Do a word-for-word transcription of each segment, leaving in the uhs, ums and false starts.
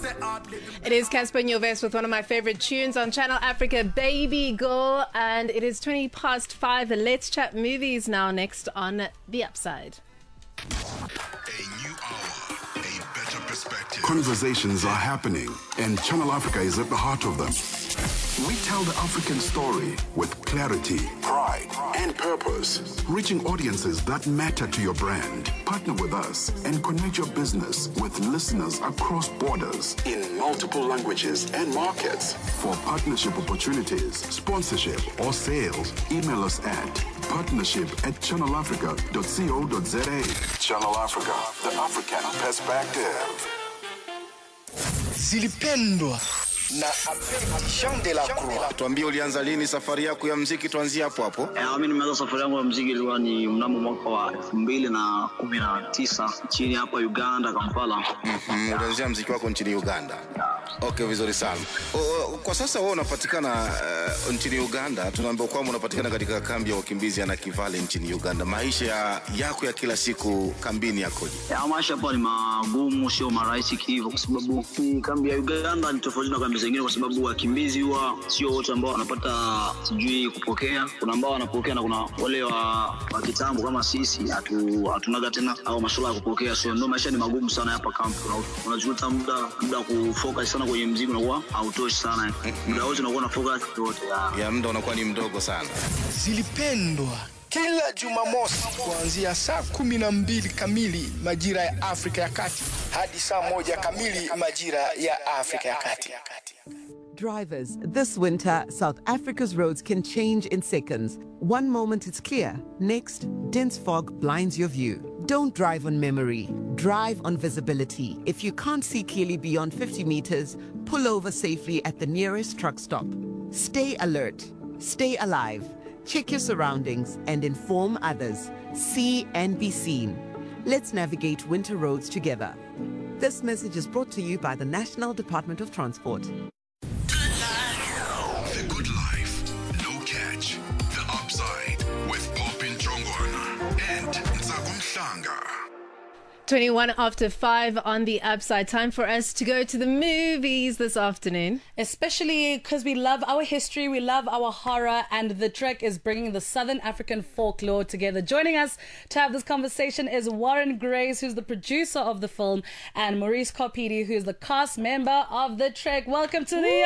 It is Casper Nyovest with one of my favorite tunes on Channel Africa, Baby Girl, and it is twenty past five. Let's chat movies now, next on The Upside. A new hour, a better perspective. Conversations are happening, and Channel Africa is at the heart of them. We tell the African story with clarity, pride, and purpose, reaching audiences that matter to your brand. Partner with us and connect your business with listeners across borders in multiple languages and markets. For partnership opportunities, sponsorship, or sales, email us at partnership at channel africa dot co dot za. Channel Africa, the African perspective. Zilipendwa na Jean de la Croix. Tuambie ulianza lini safari yako ya muziki, tuanzie hapo hapo. Eh, mimi nimeanza safari yangu ya muziki ilikuwa ni mnamo mwaka wa elfu mbili na kumi na tisa chini hapa Uganda, Kampala. Mhm, ulianzia muziki wako nchini Uganda. Okay, vizuri sana. O, kwa sasa wewe unapatikana uh, nchini Uganda. Tunaambiwa kwamba unapatikana katika kambi ya wakimbizi ya Nakivale nchini Uganda. Maisha yako ya kila siku kambini yakoje? Ya maisha hapa ni magumu, sio marahisi hivyo, kwa sababu kambi ya Uganda ni tofauti na kambi zingine, kwa sababu wakimbizi huwa sio wote ambao wanapata sijui kupokea. Kuna ambao wanapokea na kuna wale wa, wa kitambo kama sisi hatu hatunaga tena au masuala ya kupokea. So ndio maisha ni magumu sana hapa kambi. Unajuta muda muda kufocus sana kwenye muziki unakuwa hautoshi sana. Muda wote unakuwa na focus yote. Ya muda unakuwa ni mdogo sana. Zilipendwa kila Jumamosi kuanzia saa kumi na mbili kamili majira ya Afrika ya Kati hadi saa moja kamili majira ya Afrika ya Kati. Drivers, this winter, South Africa's roads can change in seconds. One moment it's clear, next, dense fog blinds your view. Don't drive on memory, drive on visibility. If you can't see clearly beyond fifty meters, pull over safely at the nearest truck stop. Stay alert, stay alive, check your surroundings and inform others. See and be seen. Let's navigate winter roads together. This message is brought to you by the National Department of Transport. The Good Life, No Catch, The Upside with Popin Jongwana and Nzagom Shanga. twenty-one after five on The Upside. Time for us to go to the movies this afternoon. Especially because we love our history, we love our horror, and the trek is bringing the Southern African folklore together. Joining us to have this conversation is Warren Grace, who's the producer of the film, and Maurice Kopidi, who is the cast member of the trek. Welcome to The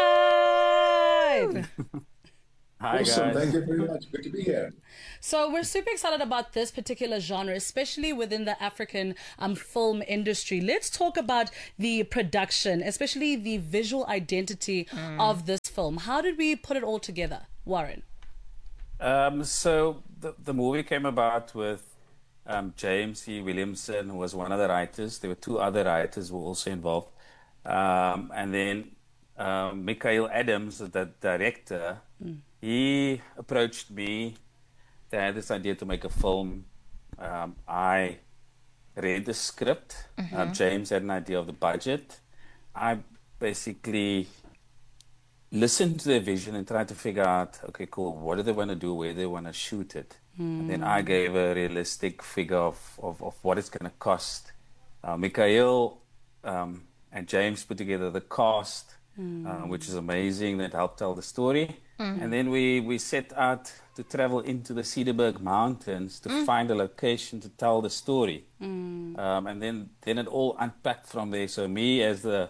Upside. Hi, awesome. guys. Thank you very much. Good to be here. So we're super excited about this particular genre, especially within the African um, film industry. Let's talk about the production, especially the visual identity mm. of this film. How did we put it all together, Warren? Um, so the, the movie came about with um, James E. Williamson, who was one of the writers. There were two other writers who were also involved. Um, and then um, Michael Adams, the director, mm. he approached me. They had this idea to make a film. Um, I read the script. Mm-hmm. uh, James had an idea of the budget. I basically listened to their vision and tried to figure out, okay, cool, what do they want to do, where they want to shoot it. Mm. And then I gave a realistic figure of, of, of what it's going to cost. Uh, Mikhail um, and James put together the cast, mm. uh, which is amazing, that helped tell the story. Mm. And then we, we set out to travel into the Cederberg Mountains to mm. find a location to tell the story. Mm. Um, and then, then it all unpacked from there. So me, as the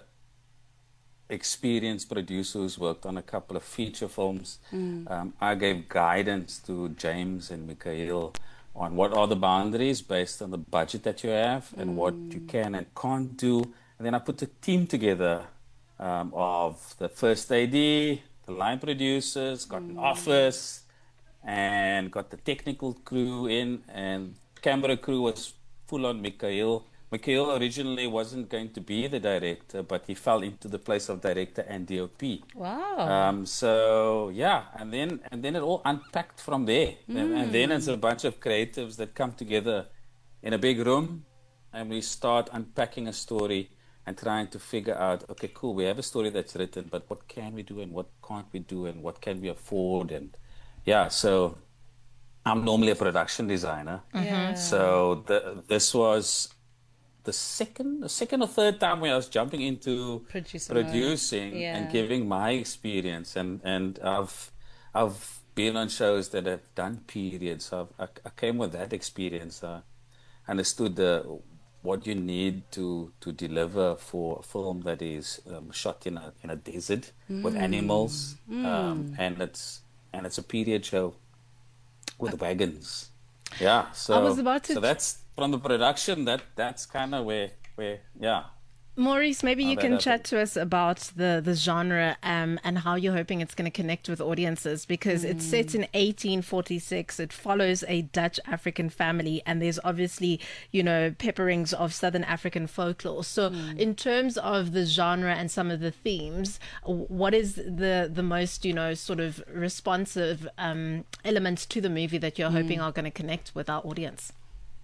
experienced producer who's worked on a couple of feature films, mm. um, I gave guidance to James and Mikhail on what are the boundaries based on the budget that you have and mm. what you can and can't do. And then I put a team together um, of the first A D, the line producers, got mm. an office, and got the technical crew in, and camera crew was full on Mikhail. Mikhail originally wasn't going to be the director, but he fell into the place of director and D O P. Wow. Um, so yeah, and then and then it all unpacked from there. Mm. And, and then it's a bunch of creatives that come together in a big room, and we start unpacking a story and trying to figure out, okay, cool, we have a story that's written, but what can we do and what can't we do and what can we afford? And yeah, so I'm normally a production designer. Yeah. So the, this was the second, the second or third time where I was jumping into Producer producing yeah. and giving my experience, and and I've I've been on shows that have done periods. So I've, I, I came with that experience. I understood the what you need to to deliver for a film that is um, shot in a in a desert mm. with animals, mm. um, and it's and it's a period show with wagons. Yeah, so I was about to so that's from the production. That that's kind of where where yeah. Maurice, maybe you that can happened. chat to us about the, the genre um, and how you're hoping it's going to connect with audiences, because mm. it's set in eighteen forty-six. It follows a Dutch African family, and there's obviously, you know, pepperings of Southern African folklore. So mm. in terms of the genre and some of the themes, what is the, the most, you know, sort of responsive um, elements to the movie that you're mm. hoping are going to connect with our audience?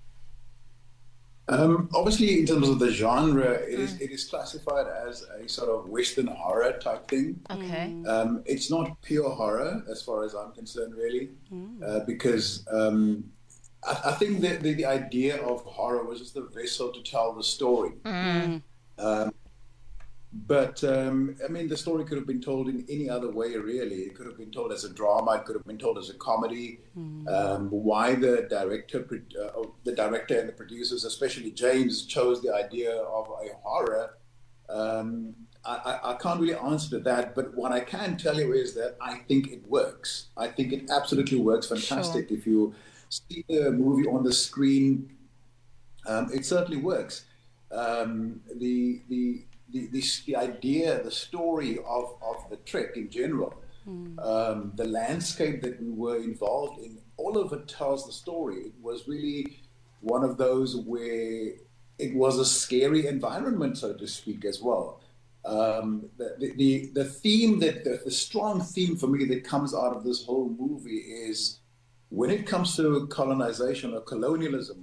Um, obviously, in terms of the genre, it is it is classified as a sort of Western horror type thing. Okay. Um, it's not pure horror, as far as I'm concerned, really, mm. uh, because um, I, I think that the, the idea of horror was just the vessel to tell the story. Mm. Um, but um, I mean, the story could have been told in any other way, really. It could have been told as a drama. It could have been told as a comedy. Mm. Um, why the director, uh, the director and the producers, especially James, chose the idea of a horror, um, I, I, I can't really answer to that. But what I can tell you is that I think it works. I think it absolutely works fantastic. Sure. If you see the movie on the screen, um, it certainly works. Um, the the The, the, the idea, the story of, of the trek in general, mm. um, the landscape that we were involved in, all of it tells the story. It was really one of those where it was a scary environment, so to speak, as well. Um, the, the, the theme, that the, the strong theme for me that comes out of this whole movie is when it comes to colonization or colonialism,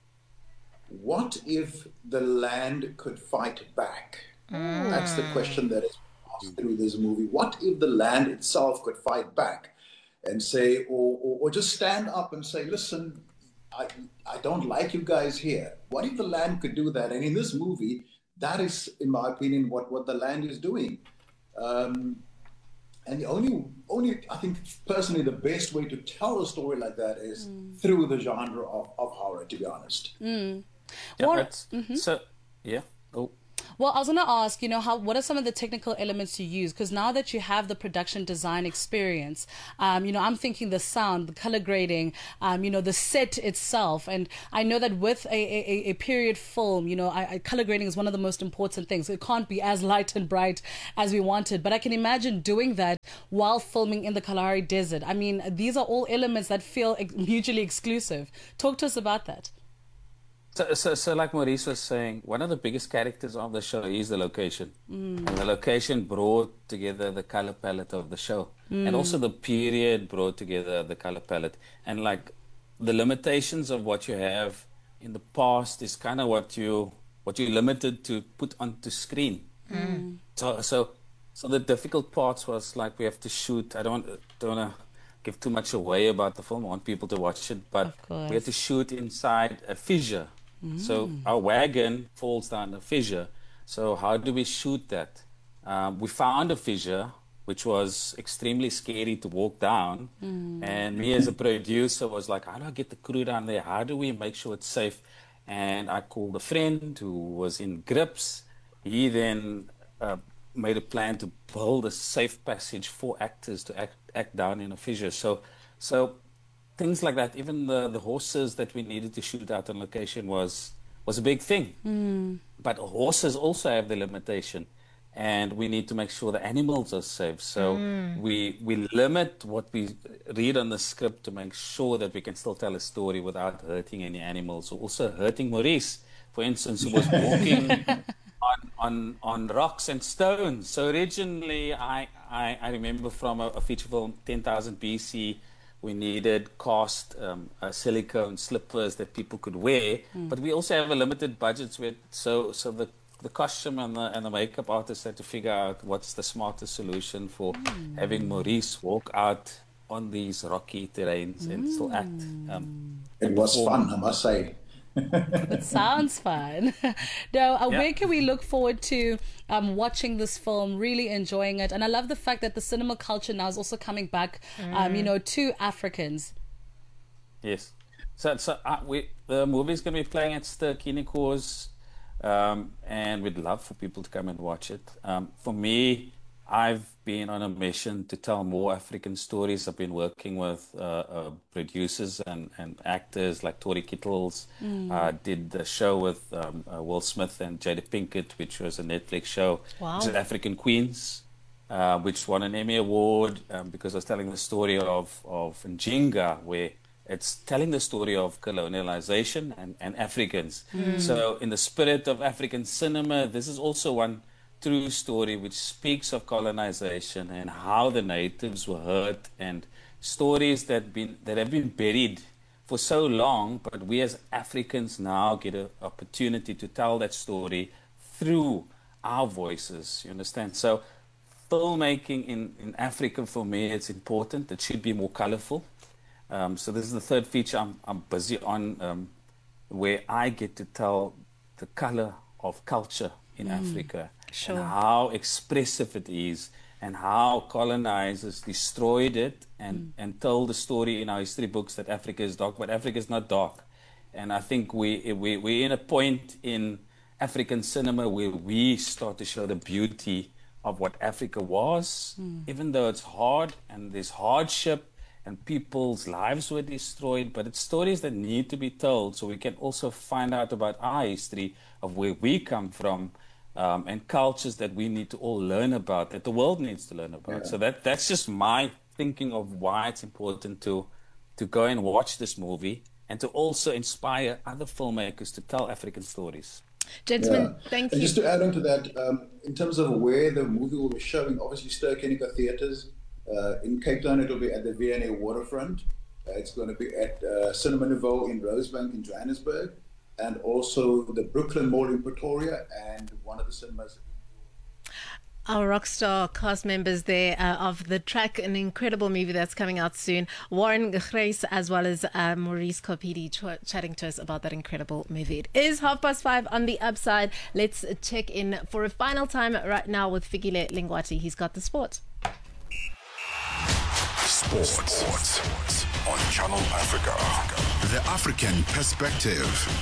what if the land could fight back? Mm. That's the question that is asked through this movie. What if the land itself could fight back and say, or, or, or just stand up and say, listen, I, I don't like you guys here. What if the land could do that? And in this movie, that is, in my opinion, what, what the land is doing. Um, and the only, only, I think, personally, the best way to tell a story like that is mm. through the genre of, of horror, to be honest. Mm. Yeah, what, mm-hmm. So, yeah. Oh. Well, I was going to ask, you know, how what are some of the technical elements you use? Because now that you have the production design experience, um, you know, I'm thinking the sound, the color grading, um, you know, the set itself. And I know that with a, a, a period film, you know, I, I, color grading is one of the most important things. It can't be as light and bright as we wanted. But I can imagine doing that while filming in the Kalahari Desert. I mean, these are all elements that feel mutually exclusive. Talk to us about that. So, so, so like Maurice was saying, one of the biggest characters of the show is the location. Mm. And the location brought together the color palette of the show. Mm. And also the period brought together the color palette. And like the limitations of what you have in the past is kind of what you what you're limited to put onto screen. Mm. So, so, so the difficult parts was like we have to shoot. I don't don't want to give too much away about the film. I want people to watch it, but we had to shoot inside a fissure. Mm. So our wagon falls down a fissure. So how do we shoot that? Um, we found a fissure, which was extremely scary to walk down. Mm. And me as a producer was like, how do I get the crew down there? How do we make sure it's safe? And I called a friend who was in grips. He then uh, made a plan to build a safe passage for actors to act, act down in a fissure. So, so things like that. Even the, the horses that we needed to shoot out on location was was a big thing. Mm. But horses also have the limitation, and we need to make sure the animals are safe. So mm. we we limit what we read on the script to make sure that we can still tell a story without hurting any animals, or also hurting Maurice, for instance, who was walking on, on on rocks and stones. So originally, I, I, I remember from a, a feature film, ten thousand B C, we needed cast um, uh, silicone slippers that people could wear, mm. but we also have a limited budget with so so the the costume and the and the makeup artists had to figure out what's the smartest solution for mm. having Maurice walk out on these rocky terrains mm. and still act. Um, it was fun, I must say. It sounds fun. Now, uh, Yeah. where can we look forward to um, watching this film, really enjoying it? And I love the fact that the cinema culture now is also coming back, um, you know, to Africans. Yes. So, so uh, we the movie's going to be playing at Ster-Kinekors, um, and we'd love for people to come and watch it. Um, for me, I've been on a mission to tell more African stories. I've been working with uh, uh, producers and, and actors like Tori Kittles. Mm. Uh, did the show with um, uh, Will Smith and Jada Pinkett, which was a Netflix show. Wow. It's African Queens, uh, which won an Emmy Award um, because I was telling the story of, of Njinga, where it's telling the story of colonialization and, and Africans. Mm. So in the spirit of African cinema, this is also one true story which speaks of colonization and how the natives were hurt, and stories that been that have been buried for so long, but we as Africans now get an opportunity to tell that story through our voices, you understand? So filmmaking in, in Africa, for me, it's important. It should be more colorful. Um, so this is the third feature I'm, I'm busy on, um, where I get to tell the color of culture in Mm. Africa. Sure. And how expressive it is, and how colonizers destroyed it, and, and told the story in our history books that Africa is dark, but Africa is not dark. And I think we, we, we're in a point in African cinema where we start to show the beauty of what Africa was, Mm. even though it's hard and there's hardship and people's lives were destroyed, but it's stories that need to be told so we can also find out about our history of where we come from. Um, and cultures that we need to all learn about, that the world needs to learn about. Yeah. So that that's just my thinking of why it's important to to go and watch this movie, and to also inspire other filmmakers to tell African stories. Gentlemen, Yeah. thank And you. just to add on to that, um, in terms of where the movie will be showing, obviously Ster-Kinekor Theatres. Uh, in Cape Town, it will be at the V N A Waterfront. Uh, it's going to be at uh, Cinema Nouveau in Rosebank in Johannesburg, and also the Brooklyn Mall in Pretoria, and one of the cinemas. Our rockstar cast members there uh, of The Track, an incredible movie that's coming out soon. Warren Grace as well as uh, Maurice Kopidi ch- chatting to us about that incredible movie. It is half past five on the upside. Let's check in for a final time right now with Fikile Lingwati. He's got the sport. Sports. Sports on Channel Africa. The African perspective.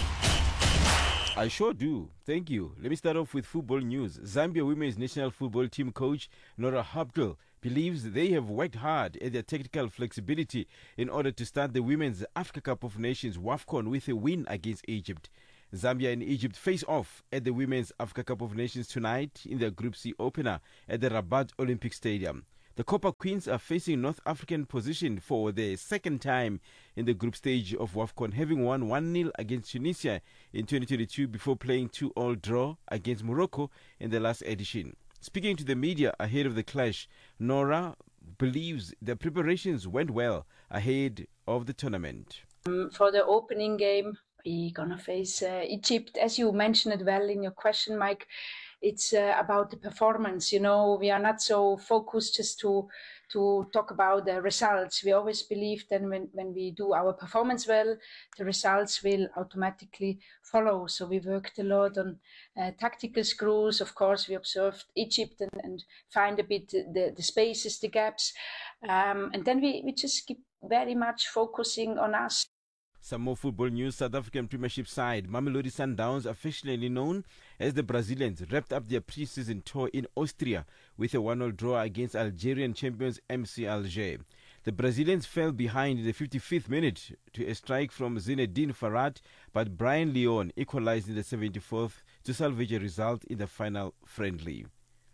I sure do. Thank you. Let me start off with football news. Zambia women's national football team coach Nora Hapkel believes they have worked hard at their tactical flexibility in order to start the Women's Africa Cup of Nations WAFCON with a win against Egypt. Zambia and Egypt face off at the Women's Africa Cup of Nations tonight in their Group C opener at the Rabat Olympic Stadium. The Copper Queens are facing North African position for the second time in the group stage of WAFCON, having won one nil against Tunisia in twenty twenty-two before playing two all draw against Morocco in the last edition. Speaking to the media ahead of the clash, Nora believes the preparations went well ahead of the tournament. Um, for the opening game, we're going to face uh, Egypt. As you mentioned it well in your question, Mike, it's uh, about the performance. You know, we are not so focused just to to talk about the results. We always believe that when, when we do our performance well, the results will automatically follow. So we worked a lot on uh, tactical screws. Of course, we observed Egypt and, and find a bit the, the spaces, the gaps. Um, and then we, we just keep very much focusing on us. Some more football news. South African Premiership side Mamelodi Sundowns, affectionately known as the Brazilians, wrapped up their pre-season tour in Austria with a one nil draw against Algerian champions M C Alger. The Brazilians fell behind in the fifty-fifth minute to a strike from Zinedine Farhat, but Brian Leon equalized in the seventy-fourth to salvage a result in the final friendly.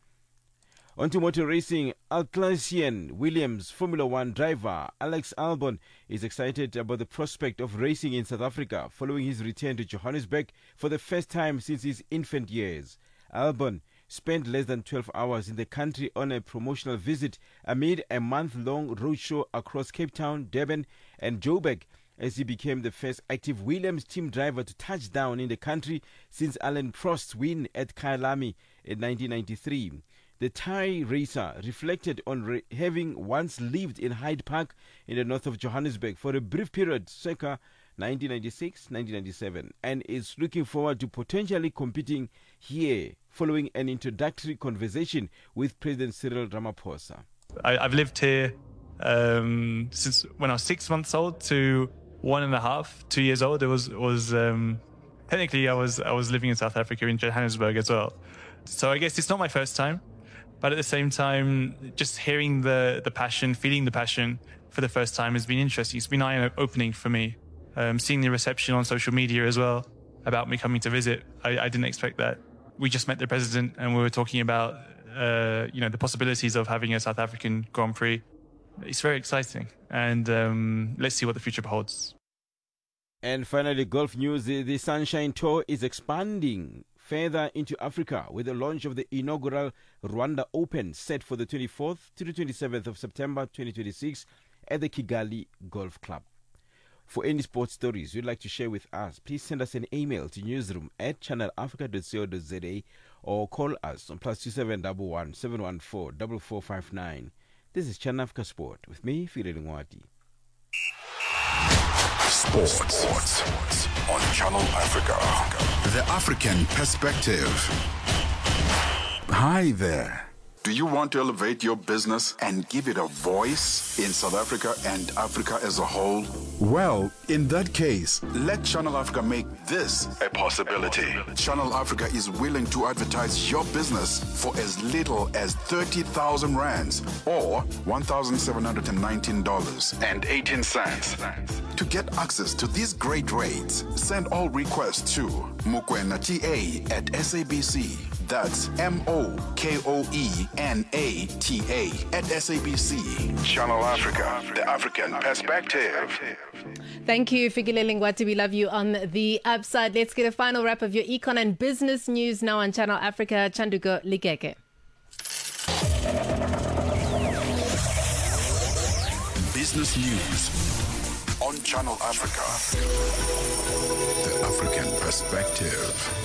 On to motor racing. Atlassian Williams Formula One driver Alex Albon is excited about the prospect of racing in South Africa following his return to Johannesburg for the first time since his infant years. Albon spent less than twelve hours in the country on a promotional visit amid a month-long roadshow across Cape Town, Durban and Joburg, as he became the first active Williams team driver to touch down in the country since Alan Prost's win at Kyalami in nineteen ninety-three. The Thai racer reflected on re- having once lived in Hyde Park in the north of Johannesburg for a brief period circa nineteen ninety-six to nineteen ninety-seven, and is looking forward to potentially competing here following an introductory conversation with President Cyril Ramaphosa. I, I've lived here um, since when I was six months old to one and a half, two years old. It was was um, technically I was I was living in South Africa, in Johannesburg as well. So I guess it's not my first time, but at the same time, just hearing the the passion, feeling the passion for the first time has been interesting. It's been eye-opening for me. Um, seeing the reception on social media as well about me coming to visit, I, I didn't expect that. We just met the president and we were talking about uh, you know the possibilities of having a South African Grand Prix. It's very exciting, and um, let's see what the future holds. And finally, golf news. The, the Sunshine Tour is expanding further into Africa with the launch of the inaugural Rwanda Open set for the twenty-fourth to the twenty-seventh of September twenty twenty-six at the Kigali Golf Club. For any sports stories you'd like to share with us, please send us an email to newsroom at channel africa dot co dot za or call us on plus two seven one one seven one four four four five nine. This is Channel Africa Sport with me, Fire Lingwati. Sports. Sports on Channel Africa. The African perspective. Hi there. Do you want to elevate your business and give it a voice in South Africa and Africa as a whole? Well, in that case, let Channel Africa make this a possibility. Channel Africa is willing to advertise your business for as little as thirty thousand rands or one thousand seven hundred nineteen dollars and eighteen cents. To get access to these great rates, send all requests to Mokoena T A at S A B C. That's M O K O E N A T A at S A B C. Channel Africa, the African perspective. Thank you, Fikile Lingwati. We love you on the upside. Let's get a final wrap of your econ and business news now on Channel Africa. Chanduko Likeke. Business news on Channel Africa. The African perspective.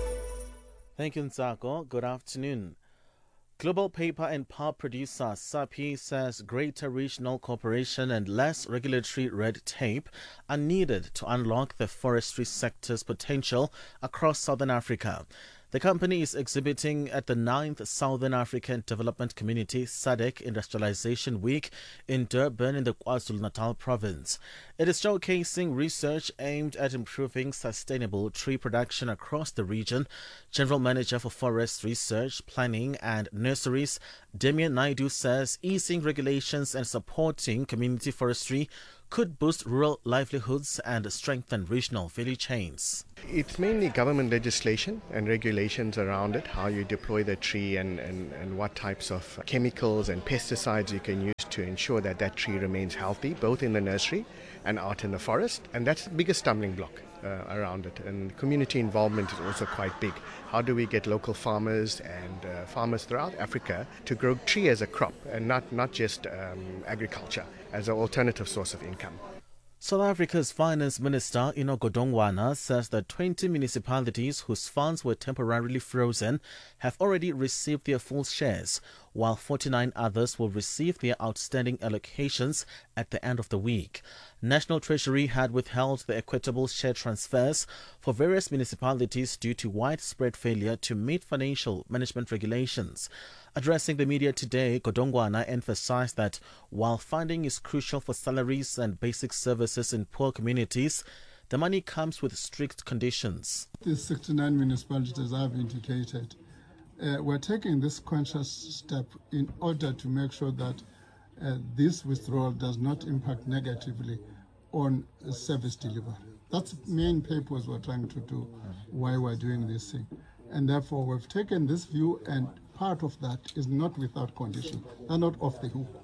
Thank you, Nzako. Good afternoon. Global paper and pulp producer SAPI says greater regional cooperation and less regulatory red tape are needed to unlock the forestry sector's potential across Southern Africa. The company is exhibiting at the ninth Southern African Development Community S A D C Industrialization Week in Durban in the KwaZulu-Natal province. It is showcasing research aimed at improving sustainable tree production across the region. General Manager for Forest Research, Planning and Nurseries, Damian Naidu, says easing regulations and supporting community forestry could boost rural livelihoods and strengthen regional value chains. It's mainly government legislation and regulations around it, how you deploy the tree and, and, and what types of chemicals and pesticides you can use to ensure that that tree remains healthy, both in the nursery and out in the forest. And that's the biggest stumbling block uh, around it. And community involvement is also quite big. How do we get local farmers and uh, farmers throughout Africa to grow tree as a crop and not, not just um, agriculture as an alternative source of income? South Africa's Finance Minister Enoch Godongwana says that twenty municipalities whose funds were temporarily frozen have already received their full shares, while forty-nine others will receive their outstanding allocations at the end of the week. National Treasury had withheld the equitable share transfers for various municipalities due to widespread failure to meet financial management regulations. Addressing the media today, Godongwana emphasized that while funding is crucial for salaries and basic services in poor communities, the money comes with strict conditions. These sixty-nine municipalities I've indicated, uh, we're taking this conscious step in order to make sure that uh, this withdrawal does not impact negatively on service delivery. That's the main purpose we're trying to do, why we're doing this thing. And therefore, we've taken this view, and part of that is not without condition. They're not off the hook.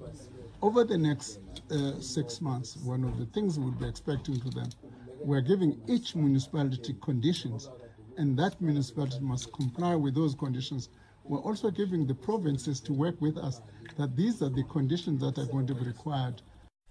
Over the next uh, six months, one of the things we'll be expecting to them, we're giving each municipality conditions, and that municipality must comply with those conditions. We're also giving the provinces to work with us that these are the conditions that are going to be required.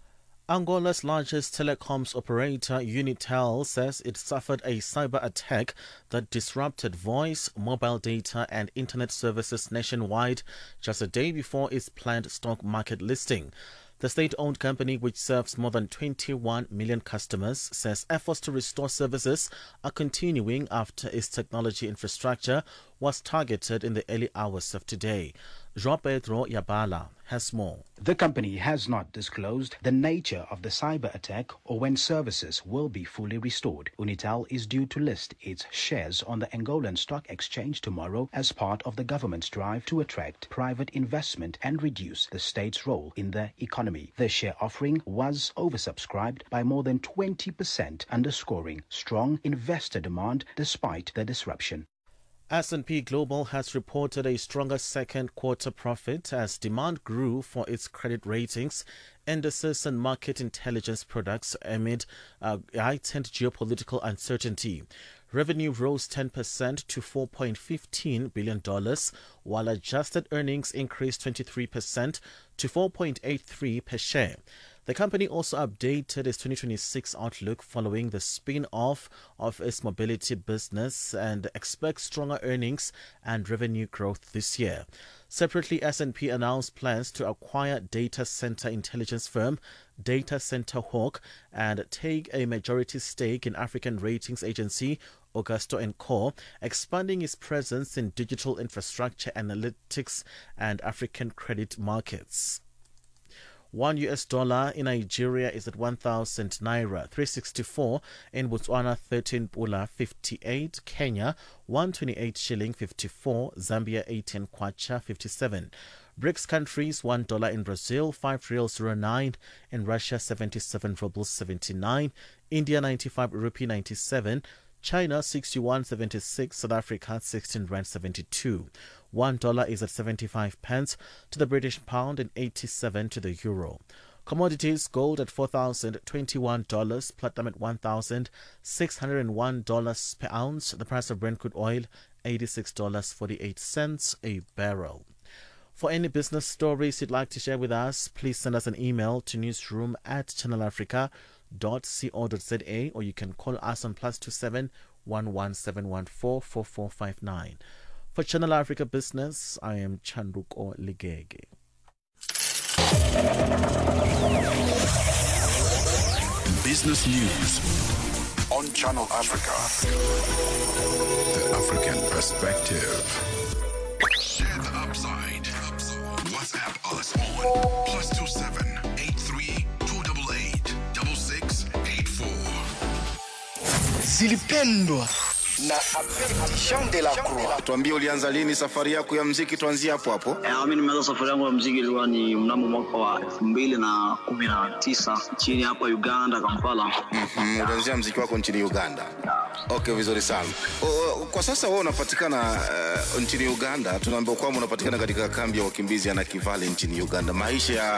Angola's largest telecoms operator, Unitel, says it suffered a cyber attack that disrupted voice, mobile data and internet services nationwide just a day before its planned stock market listing. The state-owned company, which serves more than twenty-one million customers, says efforts to restore services are continuing after its technology infrastructure was targeted in the early hours of today. João Pedro Yabala has more. The company has not disclosed the nature of the cyber attack or when services will be fully restored. Unitel is due to list its shares on the Angolan Stock Exchange tomorrow as part of the government's drive to attract private investment and reduce the state's role in the economy. The share offering was oversubscribed by more than twenty percent, underscoring strong investor demand despite the disruption. S and P Global has reported a stronger second quarter profit as demand grew for its credit ratings, indices and market intelligence products amid uh, heightened geopolitical uncertainty. Revenue rose ten percent to four point one five billion dollars, while adjusted earnings increased twenty-three percent to four point eight three per share. The company also updated its twenty twenty-six outlook following the spin-off of its mobility business and expects stronger earnings and revenue growth this year. Separately, S and P announced plans to acquire data center intelligence firm Data Center Hawk and take a majority stake in African ratings agency Augusto and Co, expanding its presence in digital infrastructure analytics and African credit markets. One U S dollar in Nigeria is at one thousand naira, three sixty-four. In Botswana, thirteen pula fifty-eight. Kenya, one twenty-eight shilling fifty-four. Zambia, eighteen kwacha fifty-seven. BRICS countries, one dollar in Brazil, five reals zero nine. In Russia, seventy-seven rubles seventy-nine. India, ninety-five rupee ninety-seven. China, sixty-one seventy-six. South Africa, sixteen rand seventy-two. One dollar is at seventy-five pence to the British pound and eighty-seven to the euro. Commodities: gold at four thousand twenty-one dollars, platinum at one thousand six hundred one dollars per ounce. The price of Brent crude oil, eighty-six dollars and forty-eight cents a barrel. For any business stories you'd like to share with us, please send us an email to newsroom at channel africa dot co dot za, or you can call us on plus two seven one one seven one four four four five nine. For Channel Africa Business, I am Chanduko Ligege. Business news on Channel Africa. The African perspective. Share the upside. WhatsApp us on plus two seven eight three two eight eight double six eight four. Zilipendwa na Abedi Jean de la Croix. Tuambie ulianza lini safari yako ya muziki, tuanzie hapo hapo. Eh, mimi nimeanza safari yangu ya muziki ilikuwa ni mnamo mwaka wa elfu mbili na kumi na tisa chini hapa Uganda, Kampala. Mhm, ulianzia muziki wako nchini Uganda. Okay, vizuri sana. O, kwa sasa wewe unapatikana uh, nchini Uganda. Tunaambiwa kwamba unapatikana katika kambi ya wakimbizi ya Nakivale nchini Uganda. Maisha ya